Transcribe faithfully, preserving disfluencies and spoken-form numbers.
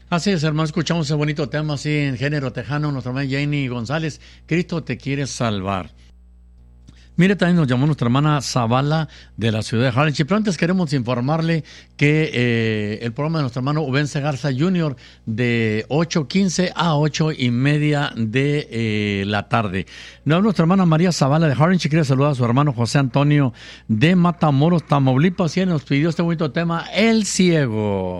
Así es, hermano, escuchamos ese bonito tema así en género tejano, nuestra hermana Jenny González, Cristo te quiere salvar. Mire, también nos llamó nuestra hermana Zavala de la ciudad de Harlingen, pero antes queremos informarle que eh, el programa de nuestro hermano Ubense Garza junior de ocho quince a ocho y media de eh, la tarde. Nuestra hermana María Zavala de Harlingen quiere saludar a su hermano José Antonio de Matamoros, Tamaulipas, y él nos pidió este bonito tema, El Ciego.